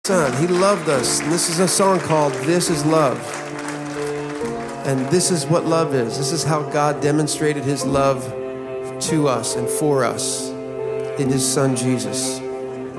Son, he loved us. And this is a song called This Is Love. And this is what love is. This is how God demonstrated his love to us and for us in his son Jesus.